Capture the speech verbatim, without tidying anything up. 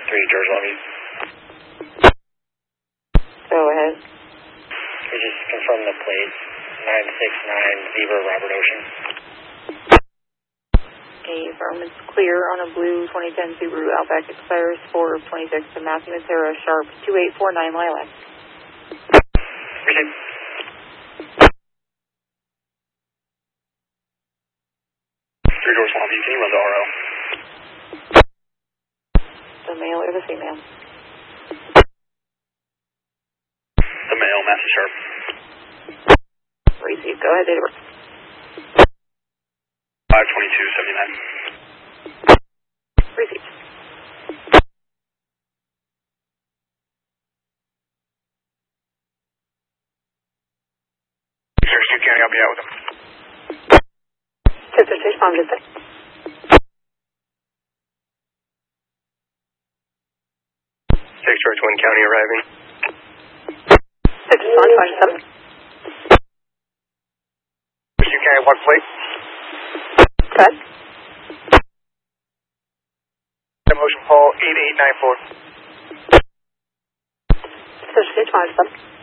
three, George Longview. Go ahead. We just confirmed the plate. nine six nine Zebra Robert Ocean. A firm is clear on a blue twenty ten Subaru Outback, expires four of twenty-six to Matthew Matera, sharp two eight four nine Lilac. Appreciate it. three George Longview, can you run the R O? The male or the female? The male, Matthew Sharp. Receive. Go ahead, date of birth. five twenty-two seventy-nine. Receive. Sioux County, I'll be out with him. Sister Station, I'm good. six George Wayne County arriving. Sister Station, twenty-seven. Sioux County, one plate. Go ahead. Motion Paul eight eight nine four. Sister Station, twenty-seven.